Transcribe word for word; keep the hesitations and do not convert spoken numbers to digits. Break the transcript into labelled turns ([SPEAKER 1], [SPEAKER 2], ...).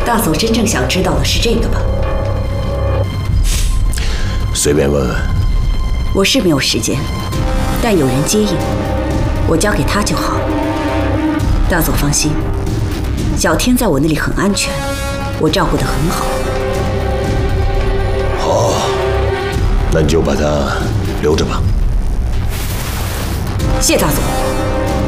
[SPEAKER 1] 大佐真正想知道的是这个吧？
[SPEAKER 2] 随便问问。
[SPEAKER 1] 我是没有时间，但有人接应，我交给他就好。大佐放心，小天在我那里很安全，我照顾得很好。
[SPEAKER 2] 好，那你就把他留着吧。
[SPEAKER 1] 谢大佐。